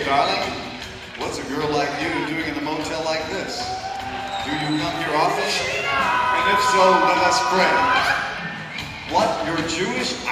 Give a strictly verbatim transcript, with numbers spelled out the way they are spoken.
darling, what's a girl like you doing in a motel like this? Do you come here often? And if so, let us pray. What, you're Jewish?